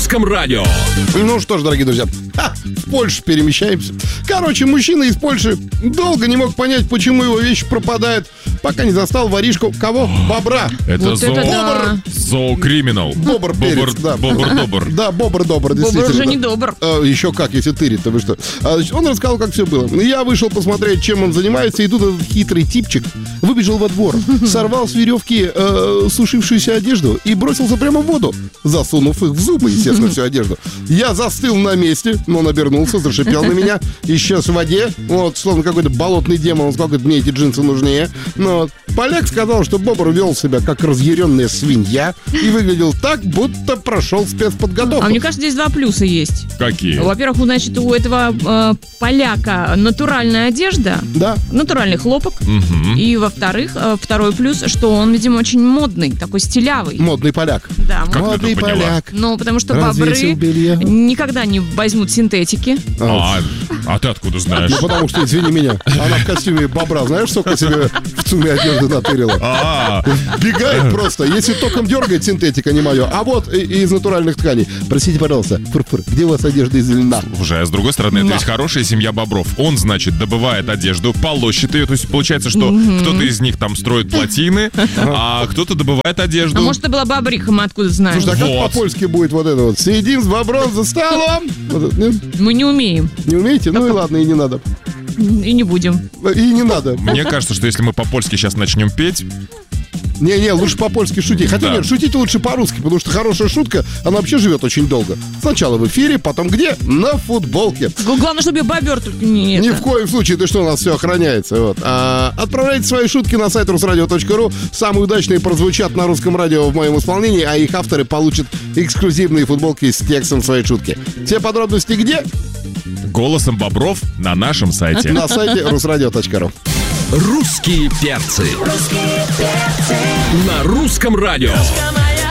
русском радио. Ну что ж, дорогие друзья, в Польшу перемещаемся. Короче, мужчина из Польши долго не мог понять, почему его вещи пропадают, пока не застал воришку. Кого? Бобра. Это Вот это да. зоокриминал. Бобр-перец, да. Бобр-добр. Да, бобр-добр, действительно. Бобр уже не добр. Еще как, если тырит-то вы что. Значит, он рассказал, как все было. Я вышел посмотреть, чем он занимается, и тут этот хитрый типчик выбежал во двор, сорвал с веревки сушившуюся одежду и бросился прямо в воду, засунув их в зубы, естественно, всю одежду. Я застыл на месте, но он обернулся, зашипел на меня, исчез в воде, вот, словно какой-то болотный демон, он сказал, мне эти джинсы нужнее. Но вот. Поляк сказал, что Бобр вел себя как разъяренная свинья и выглядел так, будто прошел спецподготовку. А мне кажется, здесь два плюса есть. Какие? Во-первых, значит, у этого поляка натуральная одежда, Да. натуральный хлопок. И, во-вторых, второй плюс, что он, видимо, очень модный, такой стилявый. Модный поляк. Да, Как ты Модный это поняла? поляк. ну, потому что Развесил бобры белье. никогда не возьмут синтетики. А ты откуда знаешь? Ну, потому что, извини меня, она в костюме бобра, знаешь, сколько себе в ЦУМе одежды натырила? Бегает просто. Если током дергает, синтетика не мое. А вот из натуральных тканей. Простите, пожалуйста, фыр-фыр, где у вас одежда из льна? Уже, а с другой стороны, это ведь хорошая семья бобров. Он, значит, добывает одежду, полощет ее. То есть получается, что кто-то из них там строит плотины, а кто-то добывает одежду. А может, это была бобриха, мы откуда знаем? Слушай, а как Вот. по-польски будет вот это вот? Сидим с бобром за столом. Вот это, нет? Мы не умеем Не умеете? Ну и ладно, и не надо. и не будем. И не надо. Мне кажется, что если мы по-польски сейчас начнем петь, Не, лучше по-польски шутить. Хотя Да. нет, шутите лучше по-русски, потому что хорошая шутка, она вообще живет очень долго. Сначала в эфире, потом где? На футболке. Главное, чтобы бобер только не Ни это. в коем случае, ты что, у нас все охраняется. Вот. Отправляйте свои шутки на сайт rusradio.ru. Самые удачные прозвучат на русском радио в моем исполнении, а их авторы получат эксклюзивные футболки с текстом своей шутки. Все подробности где? голосом бобров на нашем сайте. На сайте rusradio.ru. Русские перцы. На русском радио.